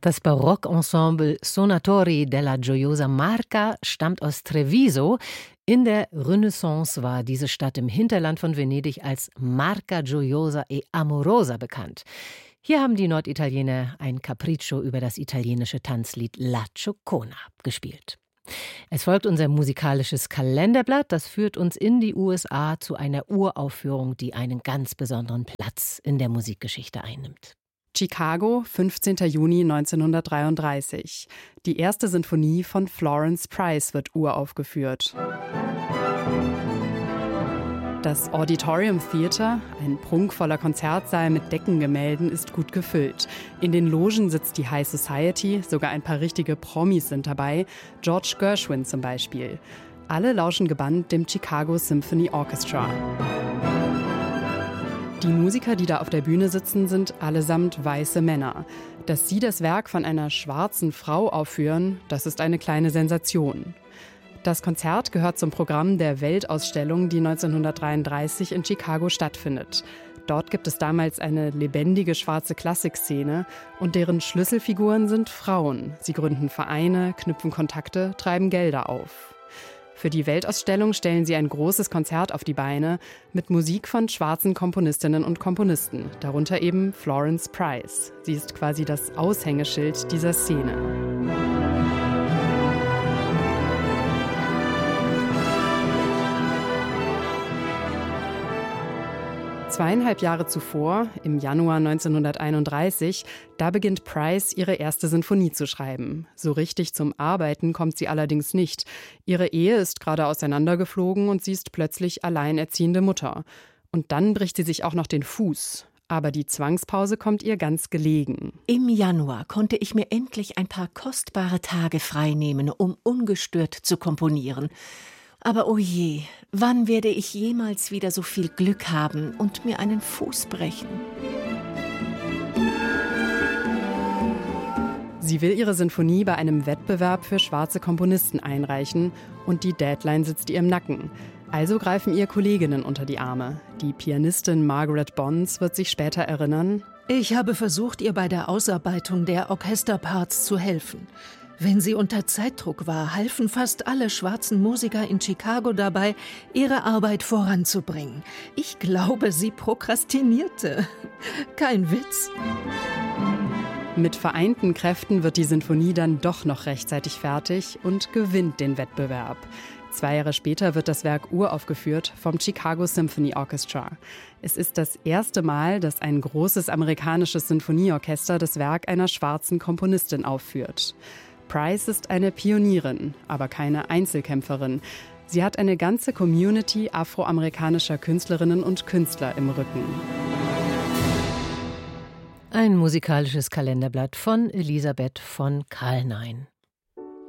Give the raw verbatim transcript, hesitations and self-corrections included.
Das Barockensemble Sonatori della Gioiosa Marca stammt aus Treviso. In der Renaissance war diese Stadt im Hinterland von Venedig als Marca Gioiosa e Amorosa bekannt. Hier haben die Norditaliener ein Capriccio über das italienische Tanzlied La Cioccola gespielt. Es folgt unser musikalisches Kalenderblatt. Das führt uns in die U S A zu einer Uraufführung, die einen ganz besonderen Platz in der Musikgeschichte einnimmt. Chicago, fünfzehnten Juni neunzehnhundertdreiunddreißig. Die erste Sinfonie von Florence Price wird uraufgeführt. Das Auditorium Theater, ein prunkvoller Konzertsaal mit Deckengemälden, ist gut gefüllt. In den Logen sitzt die High Society, sogar ein paar richtige Promis sind dabei, George Gershwin zum Beispiel. Alle lauschen gebannt dem Chicago Symphony Orchestra. Die Musiker, die da auf der Bühne sitzen, sind allesamt weiße Männer. Dass sie das Werk von einer schwarzen Frau aufführen, das ist eine kleine Sensation. Das Konzert gehört zum Programm der Weltausstellung, die neunzehnhundertdreiunddreißig in Chicago stattfindet. Dort gibt es damals eine lebendige schwarze Klassikszene und deren Schlüsselfiguren sind Frauen. Sie gründen Vereine, knüpfen Kontakte, treiben Gelder auf. Für die Weltausstellung stellen sie ein großes Konzert auf die Beine mit Musik von schwarzen Komponistinnen und Komponisten, darunter eben Florence Price. Sie ist quasi das Aushängeschild dieser Szene. Zweieinhalb Jahre zuvor, im Januar neunzehnhunderteinunddreißig, da beginnt Price, ihre erste Sinfonie zu schreiben. So richtig zum Arbeiten kommt sie allerdings nicht. Ihre Ehe ist gerade auseinandergeflogen und sie ist plötzlich alleinerziehende Mutter. Und dann bricht sie sich auch noch den Fuß. Aber die Zwangspause kommt ihr ganz gelegen. Im Januar konnte ich mir endlich ein paar kostbare Tage freinehmen, um ungestört zu komponieren. Aber oh je, wann werde ich jemals wieder so viel Glück haben und mir einen Fuß brechen? Sie will ihre Sinfonie bei einem Wettbewerb für schwarze Komponisten einreichen und die Deadline sitzt ihr im Nacken. Also greifen ihr Kolleginnen unter die Arme. Die Pianistin Margaret Bonds wird sich später erinnern: Ich habe versucht, ihr bei der Ausarbeitung der Orchesterparts zu helfen. Wenn sie unter Zeitdruck war, halfen fast alle schwarzen Musiker in Chicago dabei, ihre Arbeit voranzubringen. Ich glaube, sie prokrastinierte. Kein Witz. Mit vereinten Kräften wird die Sinfonie dann doch noch rechtzeitig fertig und gewinnt den Wettbewerb. Zwei Jahre später wird das Werk uraufgeführt vom Chicago Symphony Orchestra. Es ist das erste Mal, dass ein großes amerikanisches Sinfonieorchester das Werk einer schwarzen Komponistin aufführt. Price ist eine Pionierin, aber keine Einzelkämpferin. Sie hat eine ganze Community afroamerikanischer Künstlerinnen und Künstler im Rücken. Ein musikalisches Kalenderblatt von Elisabeth von Kalnein.